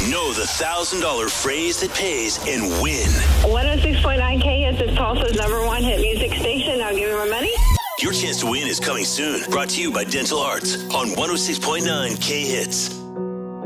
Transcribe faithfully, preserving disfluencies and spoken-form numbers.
Know the one thousand dollars phrase that pays and win. one oh six point nine K Hits is Tulsa's number one hit music station. Now give me my money. Your chance to win is coming soon. Brought to you by Dental Arts on one oh six point nine K Hits.